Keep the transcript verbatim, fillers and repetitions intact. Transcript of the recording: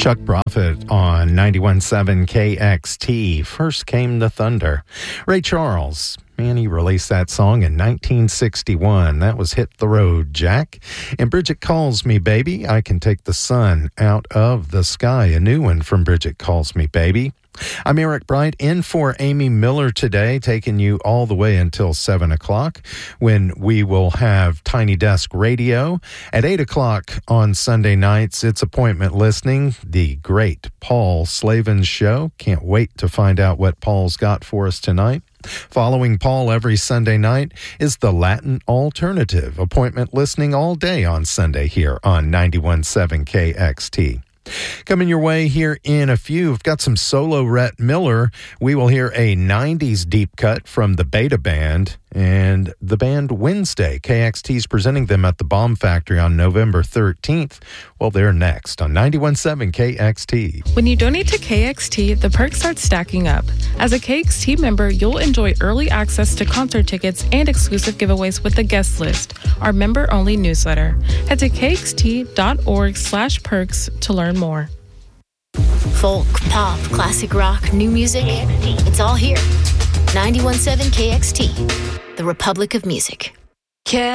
Chuck Prophet on ninety-one point seven K X T. First Came the Thunder. Ray Charles, man, he released that song in nineteen sixty-one. That was Hit the Road, Jack. And Bridget Calls Me Baby, I Can Take the Sun Out of the Sky. A new one from Bridget Calls Me Baby. I'm Eric Bright, in for Amy Miller today, taking you all the way until seven o'clock, when we will have Tiny Desk Radio. At eight o'clock on Sunday nights, it's Appointment Listening, the great Paul Slavens Show. Can't wait to find out what Paul's got for us tonight. Following Paul every Sunday night is the Latin Alternative. Appointment Listening all day on Sunday here on ninety-one point seven K X T. Coming your way here in a few, we've got some solo Rhett Miller. We will hear a nineties deep cut from the Beta Band and the band Wednesday. K X T's presenting them at the Bomb Factory on November thirteenth. Well, they're next on ninety-one point seven K X T. When you donate to K X T, the perks start stacking up. As a K X T member, you'll enjoy early access to concert tickets and exclusive giveaways with the guest list, our member-only newsletter. Head to kxt.org slash perks to learn more. Folk, pop, classic rock, new music, it's all here. ninety-one point seven K X T, the Republic of Music.